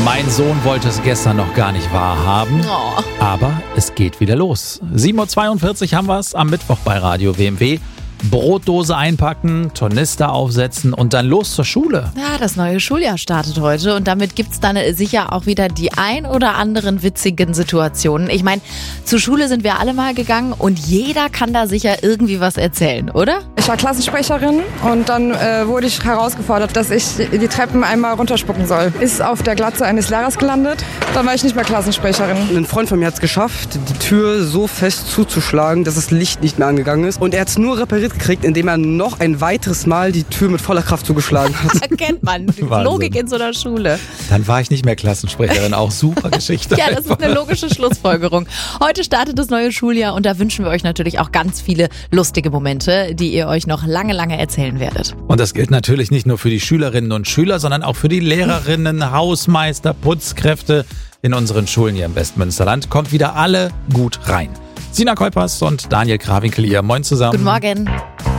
Mein Sohn wollte es gestern noch gar nicht wahrhaben, aber es geht wieder los. 7.42 Uhr haben wir es am Mittwoch bei Radio WMW. Brotdose einpacken, Tornister aufsetzen und dann los zur Schule. Ja, das neue Schuljahr startet heute und damit gibt's dann sicher auch wieder die ein oder anderen witzigen Situationen. Ich meine, zur Schule sind wir alle mal gegangen und jeder kann da sicher irgendwie was erzählen, oder? Ich war Klassensprecherin und dann wurde ich herausgefordert, dass ich die Treppen einmal runterspucken soll. Ist auf der Glatze eines Lehrers gelandet, dann war ich nicht mehr Klassensprecherin. Ein Freund von mir hat es geschafft, die Tür so fest zuzuschlagen, dass das Licht nicht mehr angegangen ist. Und er hat es nur repariert gekriegt, indem er noch ein weiteres Mal die Tür mit voller Kraft zugeschlagen hat. Kennt man, die Logik in so einer Schule. Dann war ich nicht mehr Klassensprecherin, auch super Geschichte. Ja, das ist eine logische Schlussfolgerung. Heute startet das neue Schuljahr und da wünschen wir euch natürlich auch ganz viele lustige Momente, die ihr euch noch lange, lange erzählen werdet. Und das gilt natürlich nicht nur für die Schülerinnen und Schüler, sondern auch für die Lehrerinnen, Hausmeister, Putzkräfte in unseren Schulen hier im Westmünsterland. Kommt wieder alle gut rein. Sina Kolpers und Daniel Krawinkel hier. Moin zusammen. Guten Morgen.